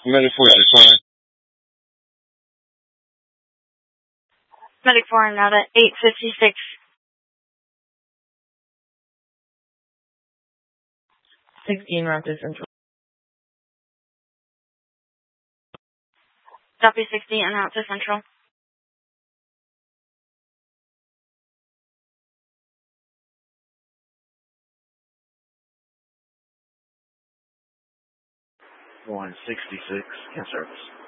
Medic 4 decline. Medic 4 now at 856. Route to Central. Copy 60 and out to Central. Going 66 in service.